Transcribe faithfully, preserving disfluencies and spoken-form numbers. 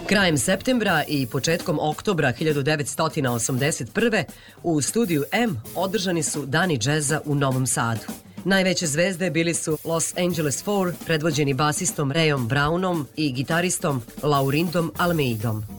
Krajem septembra i početkom oktobra hiljadu devetsto osamdeset prve. u studiju M održani su Dani džeza u Novom Sadu. Najveće zvezde bili su Los Angeles Four, predvođeni basistom Rayom Brownom i gitaristom Laurindom Almeidom.